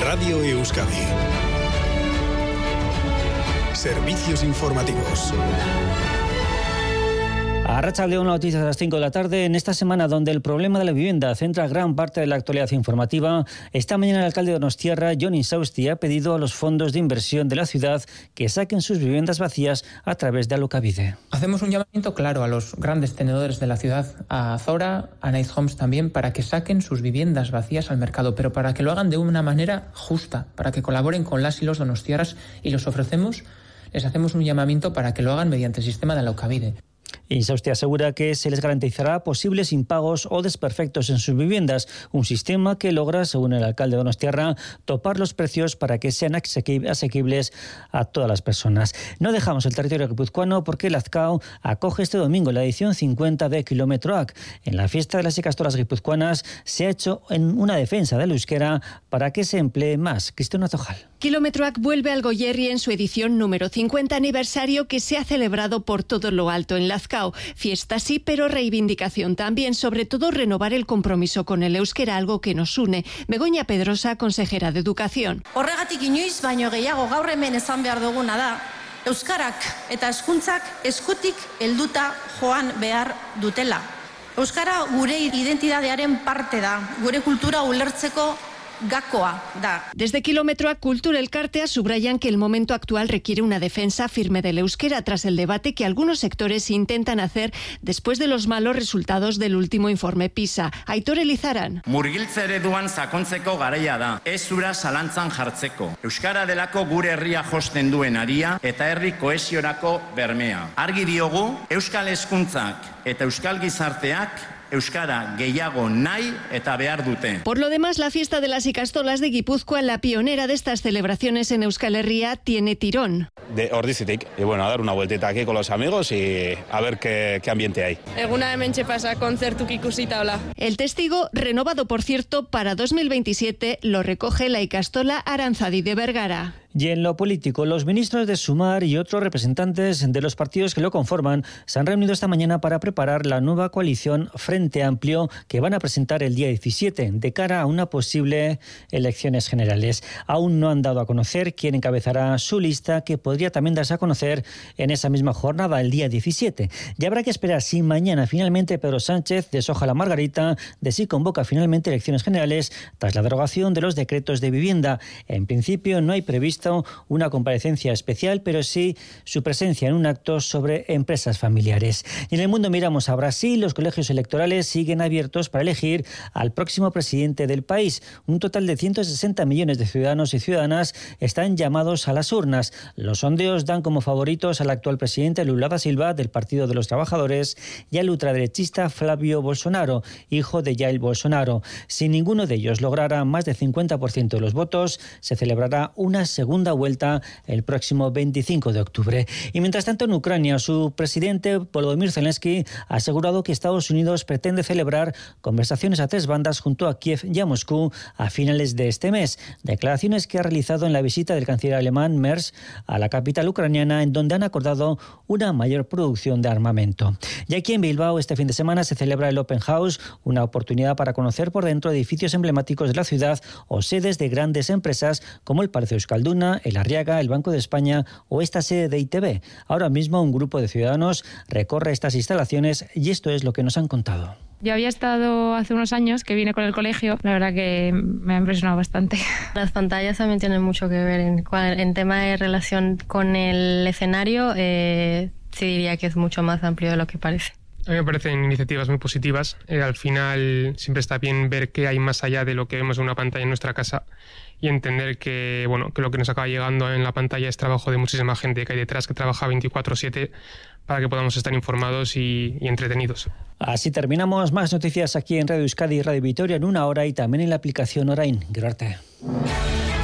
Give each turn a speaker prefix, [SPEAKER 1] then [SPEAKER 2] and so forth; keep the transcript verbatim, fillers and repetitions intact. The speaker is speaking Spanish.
[SPEAKER 1] Radio Euskadi. Servicios informativos.
[SPEAKER 2] Arratsaldeon, noticias a las cinco de la tarde. En esta semana donde el problema de la vivienda centra gran parte de la actualidad informativa, esta mañana el alcalde de Donostiarra, Jon Insausti, ha pedido a los fondos de inversión de la ciudad que saquen sus viviendas vacías a través de Alokabide.
[SPEAKER 3] Hacemos un llamamiento claro a los grandes tenedores de la ciudad, a Azora, a Night Homes también, para que saquen sus viviendas vacías al mercado, pero para que lo hagan de una manera justa, para que colaboren con las y los donostiarras, y los ofrecemos, les hacemos un llamamiento para que lo hagan mediante el sistema de Alokabide.
[SPEAKER 2] Insausti asegura que se les garantizará posibles impagos o desperfectos en sus viviendas, un sistema que logra, según el alcalde de Donostiarra, topar los precios para que sean asequibles a todas las personas. No dejamos el territorio guipuzcoano porque el Azkao acoge este domingo la edición cincuenta de Kilometroak. En la fiesta de las ikastolas guipuzcoanas se ha hecho en una defensa del euskera para que se emplee más. Cristina Tojal.
[SPEAKER 4] Kilometroak vuelve al Goierri en su edición número cincuenta aniversario, que se ha celebrado por todo lo alto en Lazcao. Fiesta sí, pero reivindicación también, sobre todo renovar el compromiso con el euskera, algo que nos une. Begoña Pedrosa, consejera de Educación.
[SPEAKER 5] Horregatik inoiz baino gehiago gaur hemen esan behar duguna da, euskarak eta hezkuntzak eskutik helduta joan behar dutela. Euskara gure identitatearen parte da, gure kultura ulertzeko gakoa da.
[SPEAKER 4] Desde Kilometroak Kultura Elkartea subrayan que el momento actual requiere una defensa firme del euskera tras el debate que algunos sectores intentan hacer después de los malos resultados del último informe PISA. Aitor Elizaran.
[SPEAKER 6] Murgiltze ereduan sakontzeko garaia da, ez ura zalantzan jartzeko. Euskara delako gure herria josten duen aria eta herri kohesiorako bermea. Argi diogu, euskal hezkuntzak eta euskal gizarteak euskara gehiago nahi eta behar dute.
[SPEAKER 4] Por lo demás, la fiesta de las ikastolas de Guipúzcoa, la pionera de estas celebraciones en Euskal Herria, tiene tirón.
[SPEAKER 7] De Ordizitik, y bueno, a dar una vueltita aquí con los amigos y a ver qué, qué ambiente hay.
[SPEAKER 8] Eguna hementxe pasa kontzertuk ikusita hola.
[SPEAKER 4] El testigo, renovado por cierto para dos mil veintisiete, lo recoge la ikastola Aranzadi de Vergara.
[SPEAKER 2] Y en lo político, los ministros de Sumar y otros representantes de los partidos que lo conforman se han reunido esta mañana para preparar la nueva coalición Frente Amplio que van a presentar el día diecisiete de cara a una posible elecciones generales. Aún no han dado a conocer quién encabezará su lista, que podría también darse a conocer en esa misma jornada, el día diecisiete. Y habrá que esperar si mañana finalmente Pedro Sánchez deshoja la margarita de si convoca finalmente elecciones generales tras la derogación de los decretos de vivienda. En principio no hay previsto una comparecencia especial, pero sí su presencia en un acto sobre empresas familiares. Y en el mundo miramos a Brasil. Los colegios electorales siguen abiertos para elegir al próximo presidente del país. Un total de ciento sesenta millones de ciudadanos y ciudadanas están llamados a las urnas. Los sondeos dan como favoritos al actual presidente Lula da Silva, del Partido de los Trabajadores, y al ultraderechista Flavio Bolsonaro, hijo de Jair Bolsonaro. Si ninguno de ellos lograra más del cincuenta por ciento de los votos, se celebrará una segunda vuelta el próximo veinticinco de octubre. Y mientras tanto, en Ucrania, su presidente Volodymyr Zelensky ha asegurado que Estados Unidos pretende celebrar conversaciones a tres bandas junto a Kiev y a Moscú a finales de este mes. Declaraciones que ha realizado en la visita del canciller alemán Merz a la capital ucraniana, en donde han acordado una mayor producción de armamento. Y aquí en Bilbao, este fin de semana se celebra el Open House, una oportunidad para conocer por dentro edificios emblemáticos de la ciudad o sedes de grandes empresas como el Palacio Euskalduna, el Arriaga, el Banco de España o esta sede de I T V. Ahora mismo un grupo de ciudadanos recorre estas instalaciones y esto es lo que nos han contado.
[SPEAKER 9] Yo había estado hace unos años que vine con el colegio, la verdad que me ha impresionado bastante.
[SPEAKER 10] Las pantallas también tienen mucho que ver en, en tema de relación con el escenario, eh, sí diría que es mucho más amplio de lo que parece.
[SPEAKER 11] A mí me parecen iniciativas muy positivas. Eh, al final siempre está bien ver qué hay más allá de lo que vemos en una pantalla en nuestra casa y entender que, bueno, que lo que nos acaba llegando en la pantalla es trabajo de muchísima gente que hay detrás, que trabaja veinticuatro siete para que podamos estar informados y, y entretenidos.
[SPEAKER 2] Así terminamos. Más noticias aquí en Radio Euskadi y Radio Vitoria en una hora y también en la aplicación Orain. Gero arte.